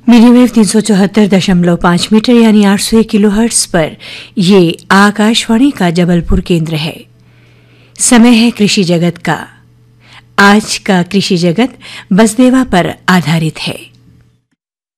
Medium wave 374.5 metre यानी 801 kilohertz पर ये आकाशवाणी का जबलपुर केंद्र है। समय है कृषि जगत का। आज का कृषि जगत बसदेवा पर आधारित है।